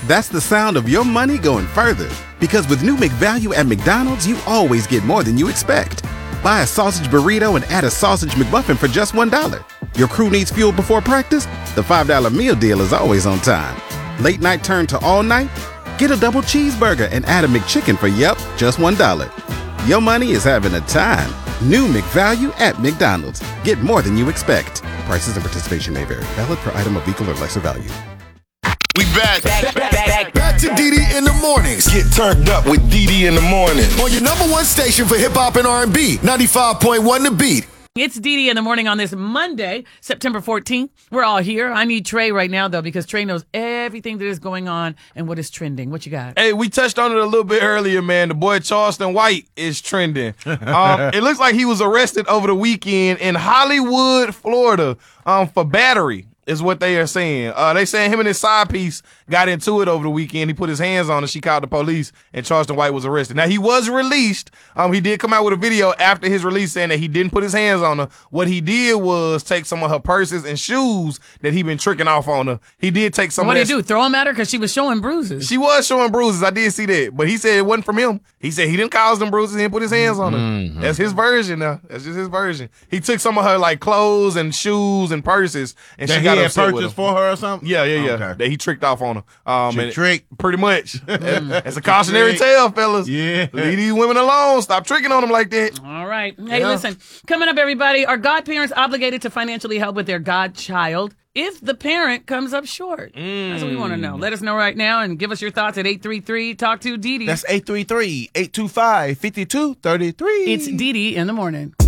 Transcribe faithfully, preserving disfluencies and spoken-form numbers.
That's the sound of your money going further. Because with new McValue at McDonald's, you always get more than you expect. Buy a sausage burrito and add a sausage McMuffin for just one dollar. Your crew needs fuel before practice? The five dollar meal deal is always on time. Late night turn to all night? Get a double cheeseburger and add a McChicken for, yup, just one dollar. Your money is having a time. New McValue at McDonald's. Get more than you expect. Prices and participation may vary. Valid per item of equal or lesser value. We back. Back, back, back, back to D D in the mornings. Get turned up with D D in the morning. On your number one station for hip hop and R and B, ninety-five point one The Beat. It's D D in the morning on this Monday, September fourteenth. We're all here. I need Trey right now, though, because Trey knows everything that is going on and what is trending. What you got? Hey, we touched on it a little bit earlier, man. The boy Charleston White is trending. Um, it looks like he was arrested over the weekend in Hollywood, Florida, um, for battery. Is what they are saying. Uh, they saying him and his side piece got into it over the weekend. He put his hands on her. She called the police, and Charleston White was arrested. Now, he was released. Um, he did come out with a video after his release saying that he didn't put his hands on her. What he did was take some of her purses and shoes that he been tricking off on her. He did take some what of did he do? Throw them at her? Because she was showing bruises. She was showing bruises. I did see that. But he said it wasn't from him. He said he didn't cause them bruises. He didn't put his hands on her. Mm-hmm. That's his version now. That's just his version. He took some of her, like, clothes and shoes and purses, and that she got he upset had with him. For her or something? Yeah, yeah, yeah. Okay. That he tricked off on her. Um, she and tricked. Pretty much. It's a cautionary trick. tale, fellas. Yeah. Leave these women alone. Stop tricking on them like that. All right. Hey, Yeah. listen. Coming up, everybody. Are godparents obligated to financially help with their godchild if the parent comes up short? Mm. That's what we want to know. Let us know right now and give us your thoughts at eight three three talk to D D. That's eight three three, eight two five, five two three three. It's D D in the morning.